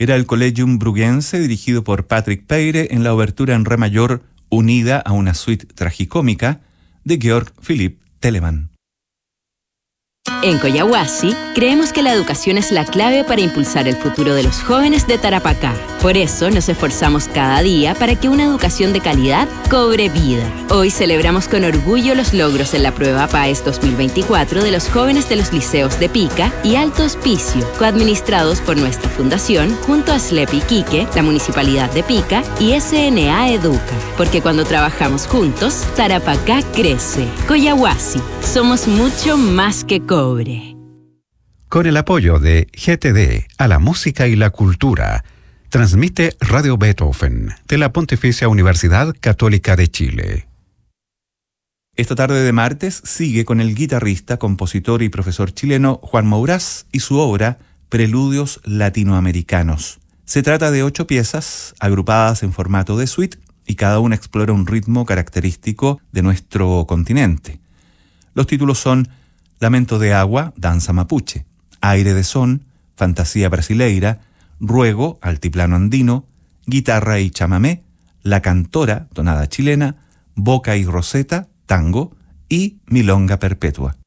Era el Collegium Bruggense dirigido por Patrick Peyre en la obertura en re mayor unida a una suite tragicómica de Georg Philipp Telemann. En Coyahuasi, creemos que la educación es la clave para impulsar el futuro de los jóvenes de Tarapacá. Por eso nos esforzamos cada día para que una educación de calidad cobre vida. Hoy celebramos con orgullo los logros en la prueba PAES 2024 de los jóvenes de los liceos de Pica y Alto Hospicio, coadministrados por nuestra fundación junto a SLEP Iquique, la Municipalidad de Pica y SNA Educa. Porque cuando trabajamos juntos, Tarapacá crece. Coyahuasi, somos mucho más que cobre. Con el apoyo de GTD a la música y la cultura, transmite Radio Beethoven de la Pontificia Universidad Católica de Chile. Esta tarde de martes sigue con el guitarrista, compositor y profesor chileno Juan Mourás y su obra Preludios Latinoamericanos. Se trata de 8 piezas agrupadas en formato de suite y cada una explora un ritmo característico de nuestro continente. Los títulos son Lamento de agua, danza mapuche, Aire de son, fantasía brasileira, Ruego, altiplano andino, Guitarra y chamamé, La cantora, tonada chilena, Boca y roseta, tango y Milonga perpetua.